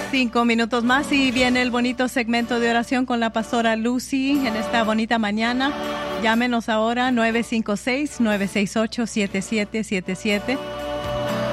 5 minutos más y viene el bonito segmento de oración con la pastora Lucy en esta bonita mañana. Llámenos ahora 956-968-7777.